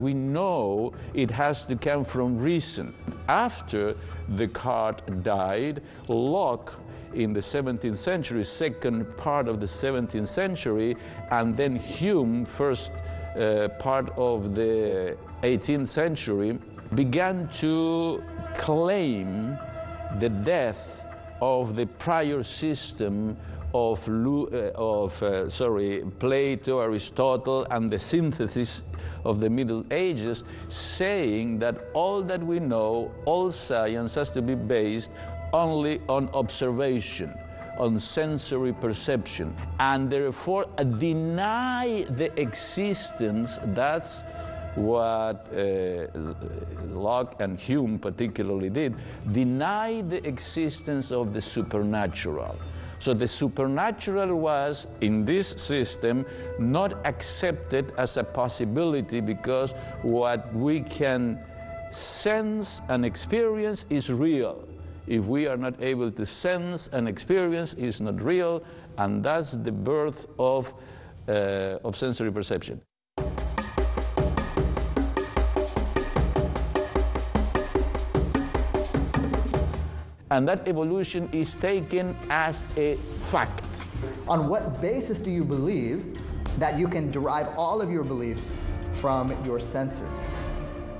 We know it has to come from reason. After Descartes died, Locke in the 17th century, second part of the 17th century, and then Hume, first part of the 18th century, began to claim the death of the prior system of Plato, Aristotle, and the synthesis of the Middle Ages, saying that all that we know, all science has to be based only on observation, on sensory perception, and therefore deny the existence. That's what Locke and Hume particularly did, deny the existence of the supernatural. So the supernatural was, in this system, not accepted as a possibility, because what we can sense and experience is real. If we are not able to sense and experience, it's not real, and that's the birth of sensory perception. And that evolution is taken as a fact. On what basis do you believe that you can derive all of your beliefs from your senses?